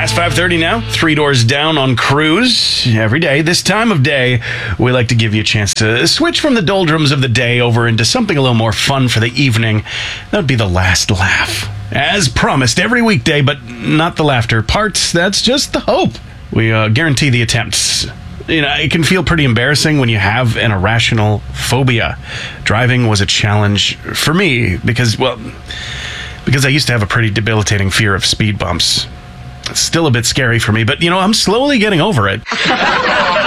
Past 5:30 now, Three Doors Down on Cruise. Every day, this time of day, we like to give you a chance to switch from the doldrums of the day over into something a little more fun for the evening. That would be the last laugh. As promised, every weekday, but not the laughter parts. That's just the hope. We guarantee the attempts. You know, it can feel pretty embarrassing when you have an irrational phobia. Driving was a challenge for me because I used to have a pretty debilitating fear of speed bumps. It's still a bit scary for me, but, I'm slowly getting over it.